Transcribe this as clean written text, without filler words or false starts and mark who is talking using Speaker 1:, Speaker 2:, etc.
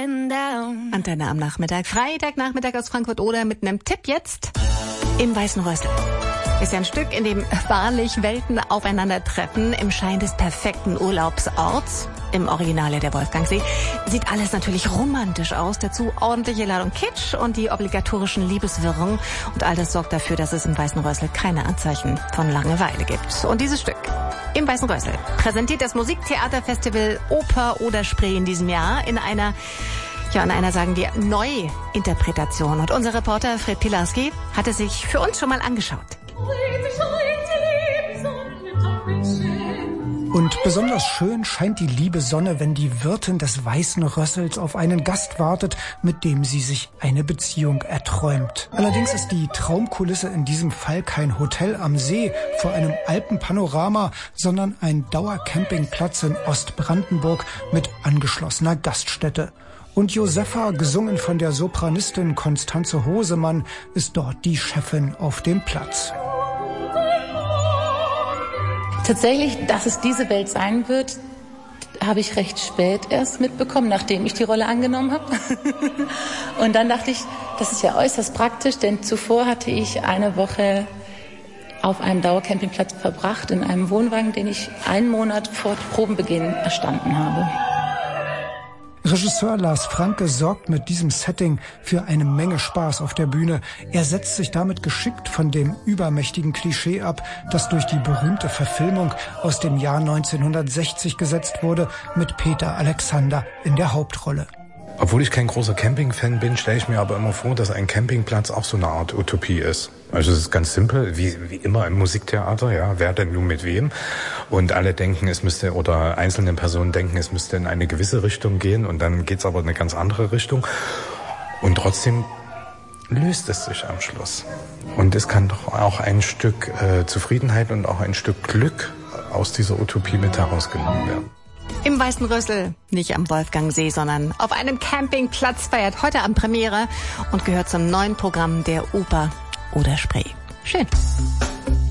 Speaker 1: Antenne am Nachmittag, Freitagnachmittag aus Frankfurt oder mit einem Tipp jetzt im Weißen Rössel. Ist ja ein Stück, in dem wahrlich Welten aufeinandertreffen im Schein des perfekten Urlaubsorts. Im Originale der Wolfgangsee sieht alles natürlich romantisch aus. Dazu ordentliche Ladung Kitsch und die obligatorischen Liebeswirrungen. Und all das sorgt dafür, dass es im Weißen Rössel keine Anzeichen von Langeweile gibt. Und dieses Stück im Weißen Rössel präsentiert das Musiktheaterfestival Oper oder Spree in diesem Jahr in einer sagen wir, Neuinterpretation. Und unser Reporter Fred Pilarski hat es sich für uns schon mal angeschaut.
Speaker 2: Und besonders schön scheint die liebe Sonne, wenn die Wirtin des Weißen Rössels auf einen Gast wartet, mit dem sie sich eine Beziehung erträumt. Allerdings ist die Traumkulisse in diesem Fall kein Hotel am See vor einem Alpenpanorama, sondern ein Dauercampingplatz in Ostbrandenburg mit angeschlossener Gaststätte. Und Josefa, gesungen von der Sopranistin Constanze Hosemann, ist dort die Chefin auf dem Platz.
Speaker 3: Tatsächlich, dass es diese Welt sein wird, habe ich recht spät erst mitbekommen, nachdem ich die Rolle angenommen habe. Und dann dachte ich, das ist ja äußerst praktisch, denn zuvor hatte ich eine Woche auf einem Dauercampingplatz verbracht, in einem Wohnwagen, den ich 1 Monat vor Probenbeginn erstanden habe.
Speaker 2: Regisseur Lars Franke sorgt mit diesem Setting für eine Menge Spaß auf der Bühne. Er setzt sich damit geschickt von dem übermächtigen Klischee ab, das durch die berühmte Verfilmung aus dem Jahr 1960 gesetzt wurde, mit Peter Alexander in der Hauptrolle.
Speaker 4: Obwohl ich kein großer Camping-Fan bin, stelle ich mir aber immer vor, dass ein Campingplatz auch so eine Art Utopie ist. Also es ist ganz simpel, wie immer im Musiktheater, ja, wer denn nun mit wem? Und alle denken, es müsste, oder einzelne Personen denken, es müsste in eine gewisse Richtung gehen und dann geht's aber in eine ganz andere Richtung. Und trotzdem löst es sich am Schluss. Und es kann doch auch ein Stück Zufriedenheit und auch ein Stück Glück aus dieser Utopie mit herausgenommen werden.
Speaker 1: Im Weißen Rössel, nicht am Wolfgangsee, sondern auf einem Campingplatz, feiert heute Abend Premiere und gehört zum neuen Programm der Oper oder Spree. Schön.